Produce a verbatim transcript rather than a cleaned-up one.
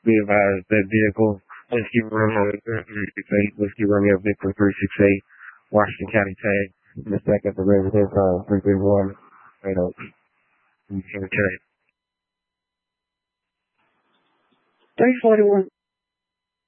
Be advised that vehicle Whiskey Romeo three six eight, Whiskey Romeo Victor three six eight, Washington County tag, in the second the residence on three three one, Red Oaks. three forty-one